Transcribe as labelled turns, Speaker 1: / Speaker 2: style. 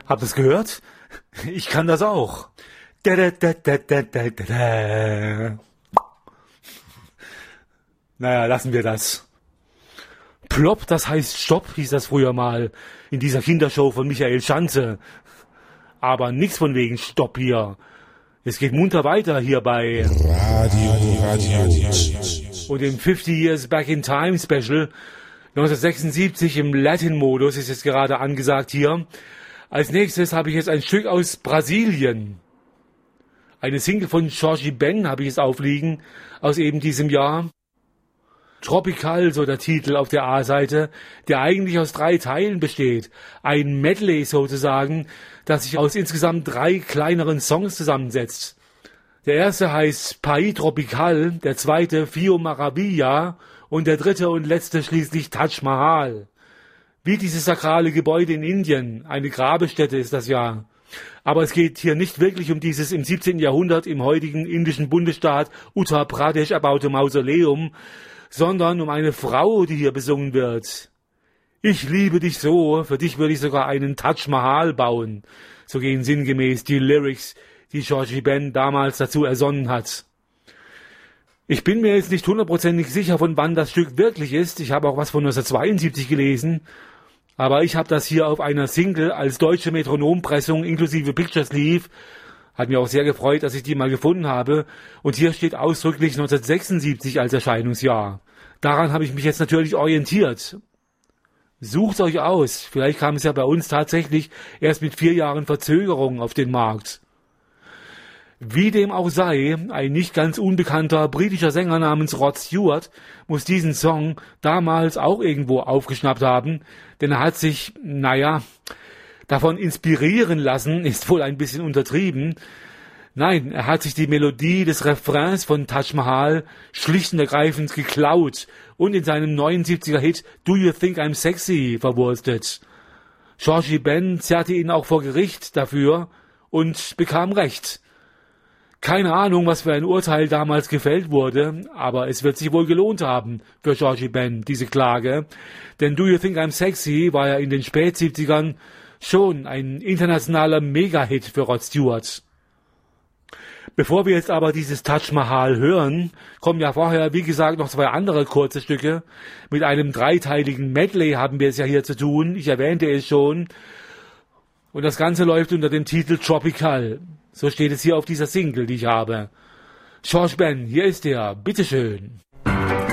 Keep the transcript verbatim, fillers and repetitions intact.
Speaker 1: Habt ihr's gehört? Ich kann das auch. Da, da, da, da, da, da, da. Naja, lassen wir das. Plopp, das heißt Stopp, hieß das früher mal in dieser Kindershow von Michael Schanze. Aber nix von wegen Stopp hier. Es geht munter weiter hier bei
Speaker 2: Radio, Radio.
Speaker 1: Und im fifty Years Back in Time Special neunzehnhundertsechsundsiebzig im Latin-Modus ist jetzt gerade angesagt hier. Als nächstes habe ich jetzt ein Stück aus Brasilien. Eine Single von Jorge Ben habe ich es aufliegen, aus eben diesem Jahr. Tropical, so der Titel auf der A-Seite, der eigentlich aus drei Teilen besteht. Ein Medley sozusagen, das sich aus insgesamt drei kleineren Songs zusammensetzt. Der erste heißt País Tropical, der zweite Fio Maravilla und der dritte und letzte schließlich Taj Mahal. Wie dieses sakrale Gebäude in Indien, eine Grabstätte ist das ja. Aber es geht hier nicht wirklich um dieses im siebzehnten Jahrhundert im heutigen indischen Bundesstaat Uttar Pradesh erbaute Mausoleum, sondern um eine Frau, die hier besungen wird. Ich liebe dich so, für dich würde ich sogar einen Taj Mahal bauen. So gehen sinngemäß die Lyrics, die Jorge Ben damals dazu ersonnen hat. Ich bin mir jetzt nicht hundertprozentig sicher, von wann das Stück wirklich ist. Ich habe auch was von neunzehnhundertzweiundsiebzig gelesen. Aber ich habe das hier auf einer Single als deutsche Metronompressung inklusive Picture Sleeve. Hat mir auch sehr gefreut, dass ich die mal gefunden habe. Und hier steht ausdrücklich neunzehnhundertsechsundsiebzig als Erscheinungsjahr. Daran habe ich mich jetzt natürlich orientiert. Sucht euch aus. Vielleicht kam es ja bei uns tatsächlich erst mit vier Jahren Verzögerung auf den Markt. Wie dem auch sei, ein nicht ganz unbekannter britischer Sänger namens Rod Stewart muss diesen Song damals auch irgendwo aufgeschnappt haben, denn er hat sich, naja, davon inspirieren lassen, ist wohl ein bisschen untertrieben. Nein, er hat sich die Melodie des Refrains von Taj Mahal schlicht und ergreifend geklaut und in seinem neunundsiebziger Hit Do You Think I'm Sexy verwurstet. Jorge Ben zerrte ihn auch vor Gericht dafür und bekam Recht. Keine Ahnung, was für ein Urteil damals gefällt wurde, aber es wird sich wohl gelohnt haben für Jorge Ben, diese Klage. Denn Do You Think I'm Sexy war ja in den Spätsiebzigern schon ein internationaler Mega-Hit für Rod Stewart. Bevor wir jetzt aber dieses Taj Mahal hören, kommen ja vorher, wie gesagt, noch zwei andere kurze Stücke. Mit einem dreiteiligen Medley haben wir es ja hier zu tun, ich erwähnte es schon. Und das Ganze läuft unter dem Titel Tropical. So steht es hier auf dieser Single, die ich habe. Jorge Ben, hier ist er, bitteschön.